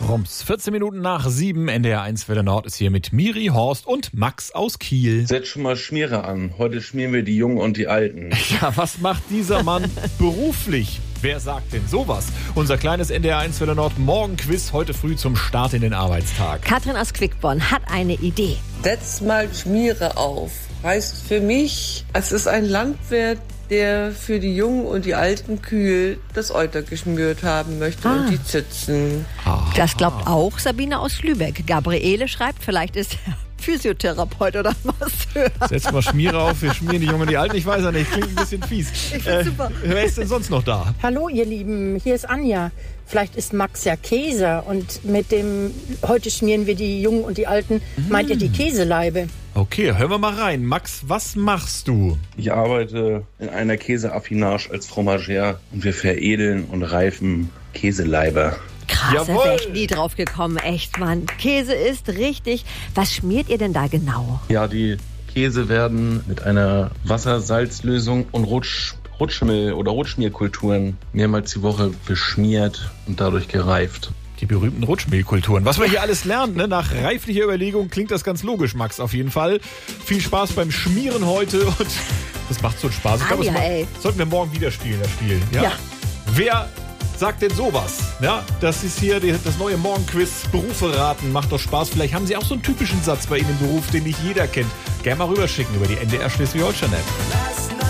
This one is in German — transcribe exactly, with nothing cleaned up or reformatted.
Rums. vierzehn Minuten nach sieben, N D R eins Welle Nord ist hier mit Miri, Horst und Max aus Kiel. Setz schon mal Schmiere an. Heute schmieren wir die Jungen und die Alten. Ja, was macht dieser Mann beruflich? Wer sagt denn sowas? Unser kleines N D R eins Welle Nord Morgenquiz heute früh zum Start in den Arbeitstag. Katrin aus Quickborn hat eine Idee. Setz mal Schmiere auf. Heißt für mich, es ist ein Landwirt, der für die Jungen und die alten Kühe das Euter geschmürt haben möchte Ah. und die Zitzen. Das glaubt auch Sabine aus Lübeck. Gabriele schreibt, vielleicht ist er Physiotherapeut oder Masseur. Setz mal Schmiere auf, wir schmieren die Jungen und die Alten. Ich weiß ja nicht, klingt ein bisschen fies. Ich find's super. Wer ist denn sonst noch da? Hallo ihr Lieben, hier ist Anja. Vielleicht ist Max ja Käse und mit dem heute schmieren wir die Jungen und die Alten, meint ihr die Käseleibe? Okay, hören wir mal rein. Max, was machst du? Ich arbeite in einer Käseaffinage als Fromager und wir veredeln und reifen Käseleiber. Krass, da Jawohl. wäre ich nie drauf gekommen. Echt, Mann. Käse ist richtig. Was schmiert ihr denn da genau? Ja, die Käse werden mit einer Wassersalzlösung und Rutsch, Rutschmill- oder Rutschmierkulturen mehrmals die Woche beschmiert und dadurch gereift. Die berühmten Rutschmehlkulturen. Was wir hier alles lernen, ne? Nach reiflicher Überlegung klingt das ganz logisch, Max, auf jeden Fall. Viel Spaß beim Schmieren heute und das macht so einen Spaß. Ich glaube, Anja, das macht- ey. sollten wir morgen wieder spielen, das Spiel. Ja. Ja. Wer sagt denn sowas? Ja, das ist hier die, das neue Morgenquiz. Berufe raten, macht doch Spaß. Vielleicht haben Sie auch so einen typischen Satz bei Ihnen im Beruf, den nicht jeder kennt. Gerne mal rüberschicken über die N D R Schleswig-Holstein-App.